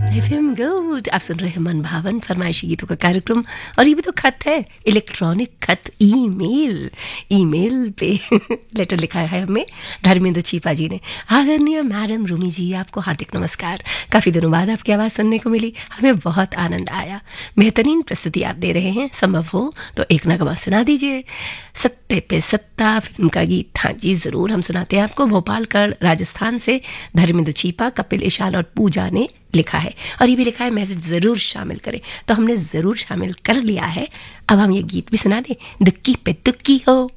FM gold आप सुन रहे हैं मन भावन फरमाइशी गीतों का कार्यक्रम। और ये भी तो खत है, इलेक्ट्रॉनिक खत, ईमेल पे लेटर लिखा है हमें धर्मेंद्र चीपा जी ने। आदरणीय मैडम रूमी जी, आपको हार्दिक नमस्कार। काफ़ी दिनों बाद आपकी आवाज़ सुनने को मिली, हमें बहुत आनंद आया। बेहतरीन प्रस्तुति आप दे रहे हैं, संभव हो तो एक नगमा सुना दीजिए। सत्ते पे सत्ता फिल्म का गीत। हाँ जी, ज़रूर हम सुनाते हैं आपको। भोपालगढ़ राजस्थान से धर्मेंद्र चीपा, कपिल ईशान और पूजा ने लिखा है। और ये भी लिखा है मैसेज ज़रूर शामिल करें, तो हमने ज़रूर शामिल कर लिया है। अब हम ये गीत भी सुना दें, दुक्की पे दुक्की हो।